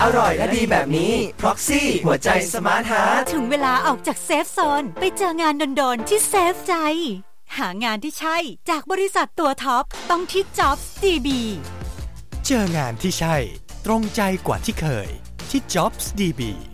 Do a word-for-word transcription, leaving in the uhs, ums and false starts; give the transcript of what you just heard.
อร่อยและดีแบบนี้ Proxy หัวใจสมาร์ทฮาร์ทถึงเวลาออกจากเซฟโซนไปเจองานโดนๆที่เซฟใจหางานที่ใช่จากบริษัทตัวท็อปต้องที่ Jobs ดี บีเจองานที่ใช่ตรงใจกว่าที่เคยที่ Jobs ดี บี